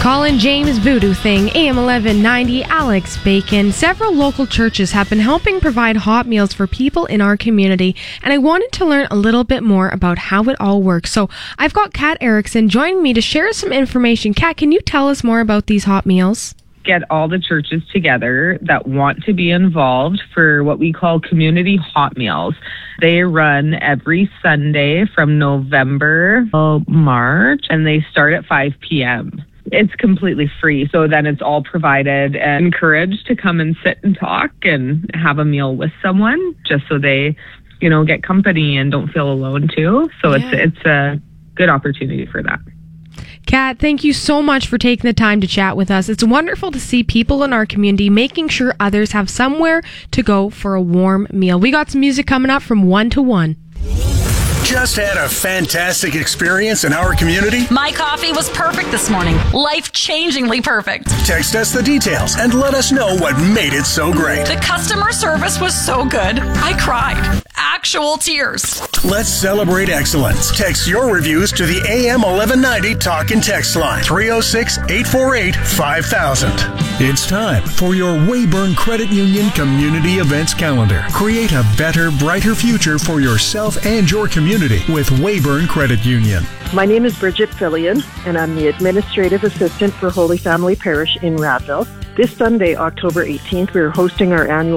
Colin James Voodoo Thing, AM 1190, Alex Bacon. Several local churches have been helping provide hot meals for people in our community, and I wanted to learn a little bit more about how it all works. So I've got Kat Erickson joining me to share some information. Kat, can you tell us more about these hot meals? Get all the churches together that want to be involved for what we call community hot meals. They run every Sunday from November till March, and they start at 5 p.m. It's completely free, so then it's all provided and encouraged to come and sit and talk and have a meal with someone just so they, get company and don't feel alone too. So it's a good opportunity for that. Kat, thank you so much for taking the time to chat with us. It's wonderful to see people in our community making sure others have somewhere to go for a warm meal. We got some music coming up from 1 to 1. Just had a fantastic experience in our community? My coffee was perfect this morning. Life-changingly perfect. Text us the details and let us know what made it so great. The customer service was so good. I cried. Actual tears. Let's celebrate excellence. Text your reviews to the AM 1190 Talk and Text line, 306-848-5000. It's time for your Weyburn Credit Union Community Events Calendar. Create a better, brighter future for yourself and your community with Weyburn Credit Union. My name is Bridget Fillion, and I'm the Administrative Assistant for Holy Family Parish in Radville. This Sunday, October 18th, we are hosting our annual